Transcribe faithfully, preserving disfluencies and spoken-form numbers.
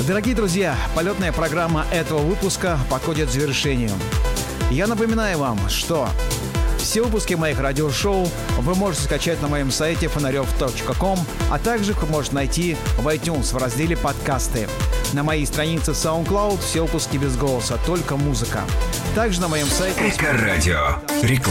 Дорогие друзья, полетная программа этого выпуска подходит к завершению. Я напоминаю вам, что все выпуски моих радиошоу вы можете скачать на моем сайте фонарев точка ком, а также вы можете найти в iTunes в разделе «Подкасты». На моей странице SoundCloud все выпуски без голоса, только музыка. Также на моем сайте... Эко-радио. Реклама.